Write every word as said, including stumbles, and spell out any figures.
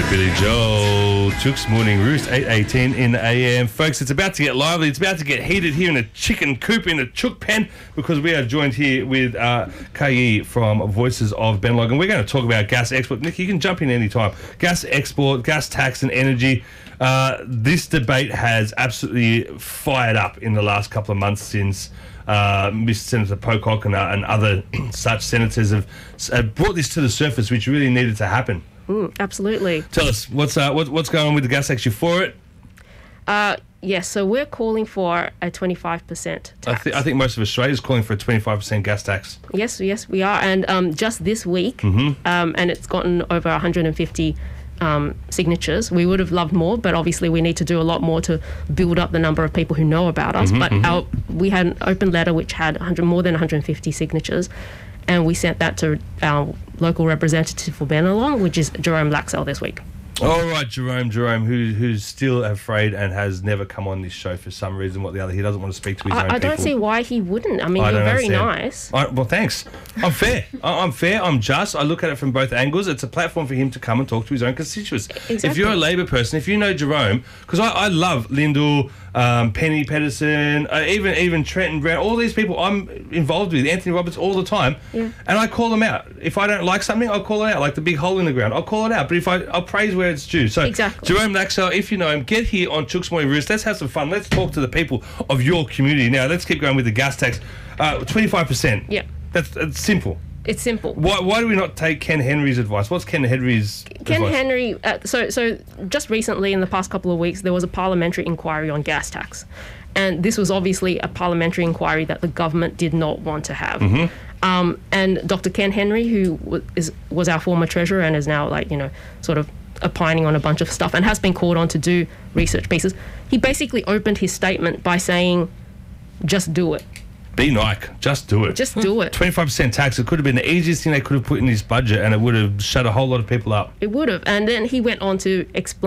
Billy Joel, Chooks Morning Roost, eight eighteen in the A M. Folks, it's about to get lively. It's about to get heated here in a chicken coop in a chook pen because we are joined here with uh, Kayi from Voices of Benelong. And we're going to talk about gas export. Nick, you can jump in any time. Gas export, gas tax and energy. Uh, this debate has absolutely fired up in the last couple of months since uh, Mister Senator Pocock and, uh, and other such senators have uh, brought this to the surface, which really needed to happen. Mm, absolutely. Tell us, what's uh, what, what's going on with the gas tax? You for it? Uh, yes, so we're calling for a twenty-five percent tax. I, th- I think most of Australia is calling for a twenty-five percent gas tax. Yes, yes, we are. And um, just this week, Mm-hmm. um, and it's gotten over one hundred fifty um, signatures. We would have loved more, but obviously we need to do a lot more to build up the number of people who know about us. Mm-hmm, but mm-hmm. our, we had an open letter which had one hundred, more than one hundred fifty signatures. And we sent that to our local representative for Benelong, which is Jerome Laxell, this week. All right, Jerome, Jerome, who, who's still afraid and has never come on this show for some reason or the other. He doesn't want to speak to his I, own people. I don't see why he wouldn't. I mean, I you're don't very understand. nice. I, well, thanks. I'm fair. I, I'm fair. I'm just. I look at it from both angles. It's a platform for him to come and talk to his own constituents. Exactly. If you're a Labor person, if you know Jerome, because I, I love Lyndall, um, Penny Pedersen, uh, even even Trenton Brown, all these people I'm involved with, Anthony Roberts, all the time, Yeah. and I call them out. If I don't like something, I'll call it out, like the big hole in the ground. I'll call it out. But if I, I'll praise where it's due. So, Exactly. Jerome Laxell, if you know him, get here on Chooks Morning Roost. Let's have some fun. Let's talk to the people of your community. Now, let's keep going with the gas tax. Uh, twenty-five percent. Yeah. That's, that's simple. It's simple. Why, why do we not take Ken Henry's advice? What's Ken Henry's Ken advice? Henry, uh, so so just recently in the past couple of weeks, there was a parliamentary inquiry on gas tax. And this was obviously a parliamentary inquiry that the government did not want to have. Mm-hmm. Um, and Doctor Ken Henry, who w- is, was our former treasurer and is now, like, you know, sort of opining on a bunch of stuff and has been called on to do research pieces, he basically opened his statement by saying, just do it. Be Nike. Just do it. Just do it. twenty-five percent tax. It could have been the easiest thing they could have put in this budget and it would have shut a whole lot of people up. It would have. And then he went on to explain